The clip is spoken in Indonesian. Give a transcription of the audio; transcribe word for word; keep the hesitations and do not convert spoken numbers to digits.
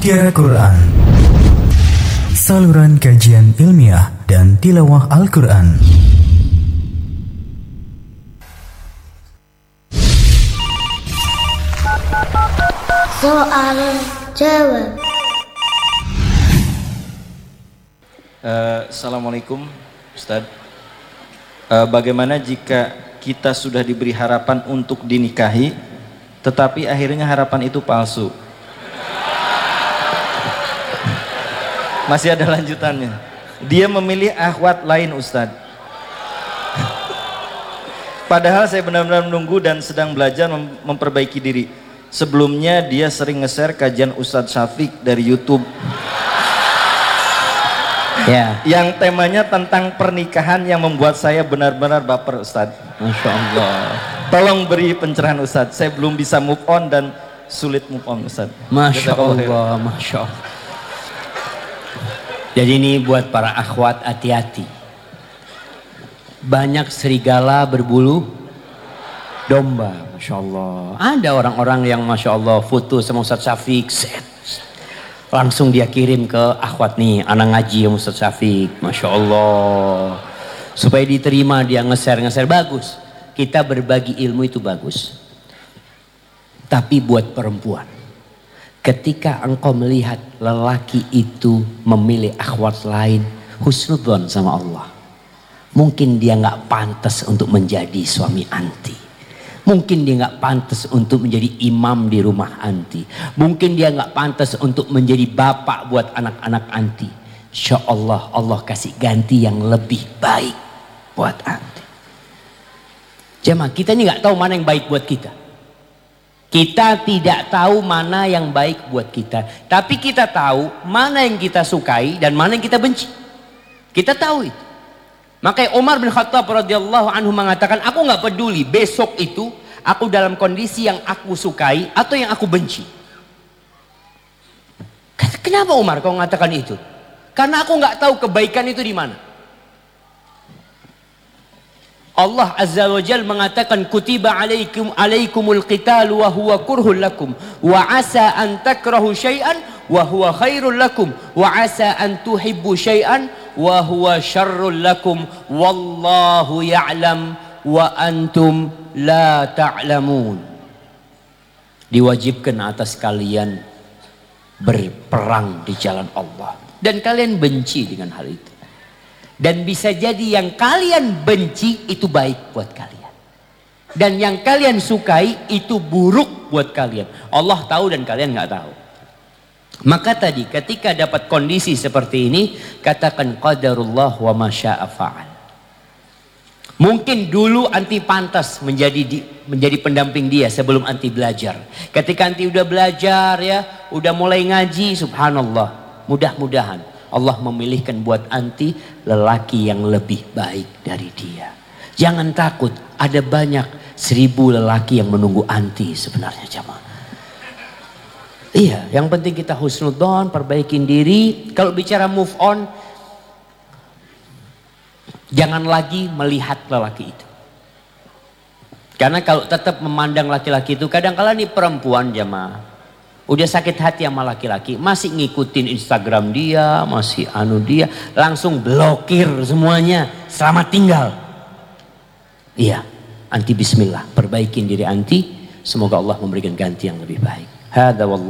Mutiara Quran, saluran kajian ilmiah dan tilawah Al-Quran. Soal jawab. Uh, Assalamualaikum Ustadz. uh, Bagaimana jika kita sudah diberi harapan untuk dinikahi, tetapi akhirnya harapan itu palsu? Masih ada lanjutannya. Dia memilih akhwat lain Ustadz. Padahal saya benar-benar menunggu dan sedang belajar mem memperbaiki diri. Sebelumnya dia sering nge-share kajian Ustadz Syafiq dari YouTube, ya, yang temanya tentang pernikahan yang membuat saya benar-benar baper Ustadz. Masya Allah. Tolong beri pencerahan Ustadz. Saya belum bisa move on dan sulit move on Ustadz. Masya Allah, Masya Allah. Jadi ini buat para akhwat, hati-hati. Banyak serigala berbulu domba, Masya Allah. Ada orang-orang yang Masya Allah foto sama Ustadz Syafiq, set, langsung dia kirim ke akhwat nih, anak ngaji yang Ustadz Syafiq, Masya Allah. Supaya diterima dia nge-share-nge-share, bagus. Kita berbagi ilmu itu bagus. Tapi buat perempuan, ketika engkau melihat lelaki itu memilih akhwat lain, husnudzon sama Allah. Mungkin dia nggak pantas untuk menjadi suami anti. Mungkin dia nggak pantas untuk menjadi imam di rumah anti. Mungkin dia nggak pantas untuk menjadi bapak buat anak-anak anti. Insya Allah Allah kasih ganti yang lebih baik buat anti. Jemaah, kita ini nggak tahu mana yang baik buat kita. Kita tidak tahu mana yang baik buat kita. Tapi kita tahu mana yang kita sukai dan mana yang kita benci. Kita tahu itu. Makanya Umar bin Khattab radhiyallahu anhu mengatakan, aku nggak peduli besok itu aku dalam kondisi yang aku sukai atau yang aku benci. Kenapa Umar kau mengatakan itu? Karena aku nggak tahu kebaikan itu di mana. Allah Azza wa Jalla mengatakan, kutiba alaikum alaikumul qital wa huwa kurhul lakum wa asa an takrahu syai'an wa huwa khairul lakum wa asa an tuhibbu syai'an wa huwa syarrul lakum wallahu ya'lam wa antum la ta'lamun. Diwajibkan atas kalian berperang di jalan Allah dan kalian benci dengan hal itu. Dan bisa jadi yang kalian benci itu baik buat kalian. Dan yang kalian sukai itu buruk buat kalian. Allah tahu dan kalian nggak tahu. Maka tadi ketika dapat kondisi seperti ini, katakan qadarullah wa ma syaa fa'al. Mungkin dulu anti pantas menjadi di, menjadi pendamping dia sebelum anti belajar. Ketika anti udah belajar ya, udah mulai ngaji, subhanallah, mudah-mudahan Allah memilihkan buat anti lelaki yang lebih baik dari dia. Jangan takut, ada banyak seribu lelaki yang menunggu anti sebenarnya jamaah. Iya, yang penting kita husnudzon, perbaikin diri. Kalau bicara move on, jangan lagi melihat lelaki itu. Karena kalau tetap memandang laki-laki itu, kadang-kala nih perempuan jamaah udah sakit hati sama laki-laki, masih ngikutin Instagram dia, masih anu dia, langsung blokir semuanya, selamat tinggal. Iya, anti bismillah, perbaikin diri anti, semoga Allah memberikan ganti yang lebih baik. Hada wallah.